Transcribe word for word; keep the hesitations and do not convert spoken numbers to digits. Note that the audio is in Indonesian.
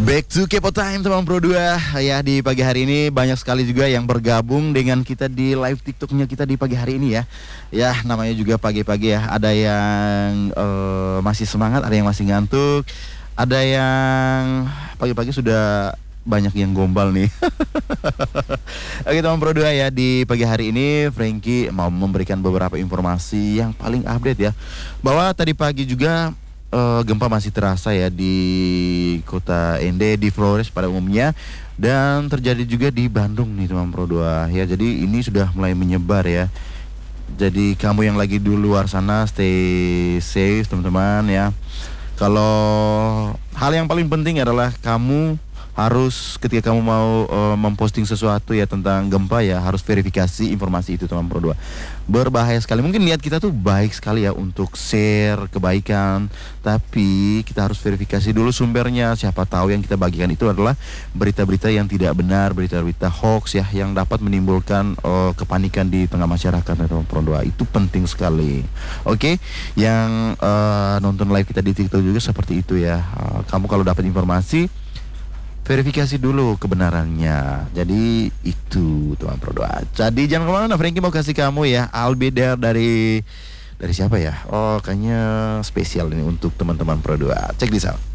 Back to Kepo Time teman Pro dua. Ya, di pagi hari ini banyak sekali juga yang bergabung dengan kita di live TikToknya kita di pagi hari ini ya. Ya, namanya juga pagi-pagi ya. Ada yang uh, masih semangat, ada yang masih ngantuk, ada yang pagi-pagi sudah banyak yang gombal nih. Oke teman Pro dua ya, di pagi hari ini Frankie mau memberikan beberapa informasi yang paling update ya. Bahwa tadi pagi juga Uh, gempa masih terasa ya di kota Ende, di Flores pada umumnya, dan terjadi juga di Bandung nih teman Pro dua ya. Jadi ini sudah mulai menyebar ya. Jadi kamu yang lagi di luar sana stay safe teman-teman ya. Kalau hal yang paling penting adalah kamu harus ketika kamu mau uh, memposting sesuatu ya tentang gempa ya, harus verifikasi informasi itu teman Pro dua. Berbahaya sekali. Mungkin niat kita tuh baik sekali ya untuk share kebaikan, tapi kita harus verifikasi dulu sumbernya. Siapa tahu yang kita bagikan itu adalah berita-berita yang tidak benar, berita-berita hoax ya, yang dapat menimbulkan uh, kepanikan di tengah masyarakat teman Pro dua. Itu penting sekali. Oke, yang uh, nonton live kita di TikTok juga seperti itu ya. Uh, kamu kalau dapat informasi, verifikasi dulu kebenarannya. Jadi itu teman Pro dua. Jadi jangan kemana-mana, Frankie mau kasih kamu ya I'll Be There dari dari siapa ya? Oh, kayaknya spesial ini untuk teman-teman Pro dua. Check this out.